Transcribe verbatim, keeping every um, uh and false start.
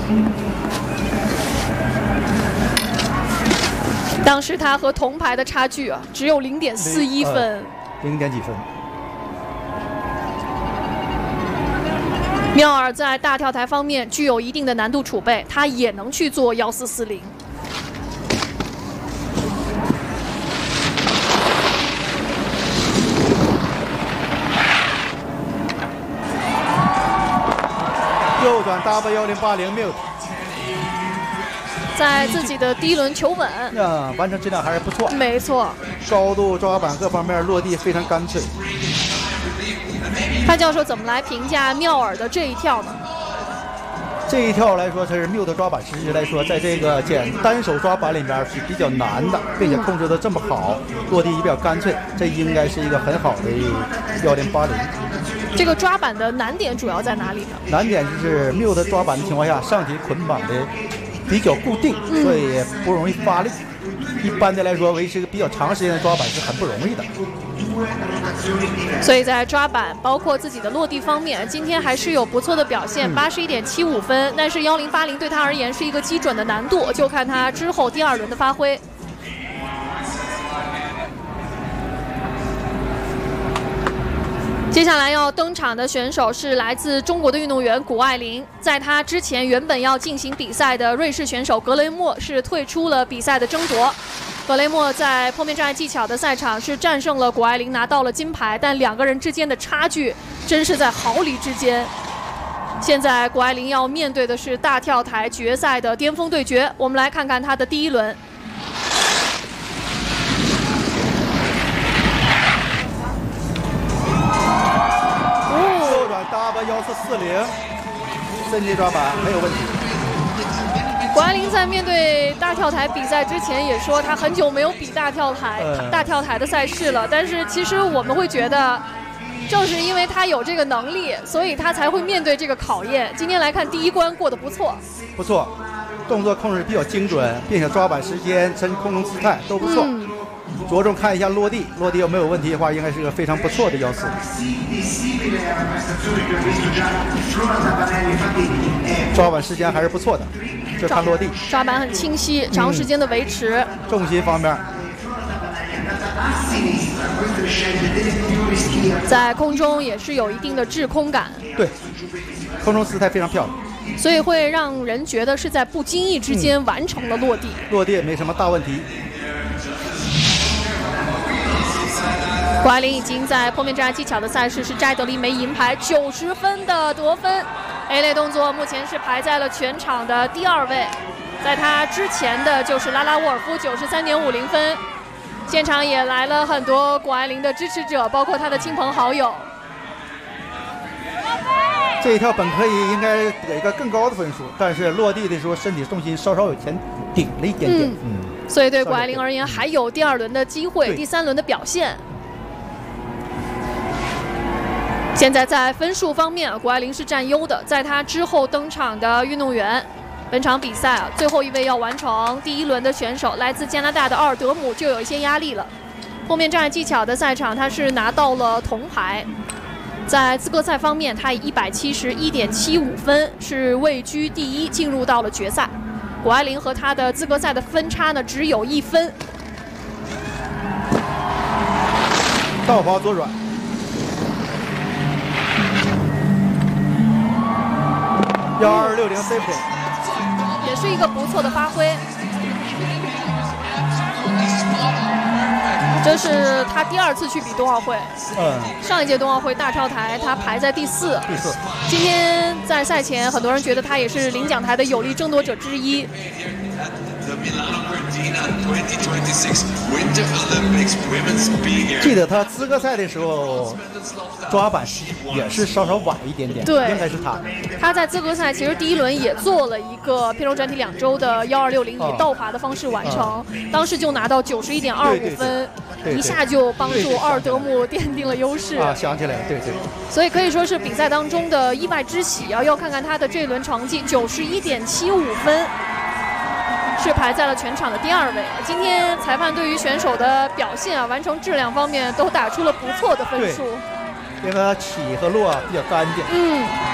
当时他和铜牌的差距啊，只有零点四一分， 零点几分。 妙尔在大跳台方面具有一定的难度储备，他也能去做幺四四零。 右转 W 幺零八零 mute。 在自己的第一轮求稳， 啊，完成质量还是不错。 没错， 高度、抓板各方面落地非常干脆。 潘教授怎么来评价妙尔的这一跳呢？ 这一跳来说，它是 mute 抓板实际来说，在这个简单手抓板里面是比较难的，并且控制的这么好，落地也比较干脆，这应该是一个很好的幺零八零。 这个抓板的难点主要在哪里呢？ 难点就是 mute 抓板的情况下，上体捆绑的比较固定，所以也不容易发力。一般的来说，维持一个比较长时间的抓板是很不容易的。 所以在抓板包括自己的落地方面，今天还是有不错的表现，八十一点七五分。但是幺零八零对他而言是一个基准的难度，就看他之后第二轮的发挥。接下来要登场的选手是来自中国的运动员谷爱凌，在她之前原本要进行比赛的瑞士选手格雷莫是退出了比赛的争夺。格雷莫在坡面障碍技巧的赛场是战胜了谷爱凌，拿到了金牌，但两个人之间的差距真是在毫厘之间。现在谷爱凌要面对的是大跳台决赛的巅峰对决，我们来看看她的第一轮。 W 幺四四零，身体抓板没有问题。 谷爱凌在面对大跳台比赛之前也说，她很久没有比大跳台、嗯、大跳台的赛事了。但是其实我们会觉得，正是因为她有这个能力，所以她才会面对这个考验。今天来看第一关过得不错， 不错，动作控制比较精准，并且抓板时间、身空中姿态都不错。嗯，着重看一下落地，落地有没有问题的话，应该是个非常不错的幺四。抓板时间还是不错的，就看落地。 抓板很清晰，长时间的维持。 嗯、重心方面， 在空中也是有一定的滞空感。 对，空中姿态非常漂亮。 所以会让人觉得是在不经意之间完成了落地。 嗯、落地也没什么大问题。 谷爱凌已经在坡面障碍技巧的赛事是摘得了一枚银牌，九十分的得分。A 类动作目前是排在了全场的第二位，在他之前的就是拉拉沃尔夫，九十三点五零分。现场也来了很多谷爱凌的支持者，包括他的亲朋好友。 这一跳本可以应该得一个更高的分数，但是落地的时候身体重心稍稍有前顶了一点点。嗯， 嗯所以对谷爱凌而言还有第二轮的机会，第三轮的表现。现在在分数方面，谷爱凌是占优的，在她之后登场的运动员，本场比赛啊，最后一位要完成第一轮的选手，来自加拿大的奥尔德姆就有一些压力了。后面障碍技巧的赛场，他是拿到了铜牌。在资格赛方面，他以一百七十一点七五分是位居第一，进入到了决赛。谷爱凌和他的资格赛的分差呢，只有一分。 倒滑左转。幺二六零 safety， 也是一个不错的发挥。这是他第二次去比冬奥会， 嗯， 上一届冬奥会大跳台他排在第四， 第四。 今天在赛前，很多人觉得他也是领奖台的有力争夺者之一。 记得他资格赛的时候，抓板也是稍稍晚一点点， 对， 应该是他。 他在资格赛其实第一轮也做了一个偏柔转体两周的幺二六零，以倒滑的方式完成，哦、当时就拿到九十一点二五分， 对对对一下就帮助奥尔德姆奠定了优势。 啊，想起来了，对对。 所以可以说是比赛当中的意外之喜啊！要看看他的这一轮成绩，九十一点七五分。是排在了全场的第二位。今天裁判对于选手的表现啊，完成质量方面都打出了不错的分数。 因为它起和落比较干净。 嗯。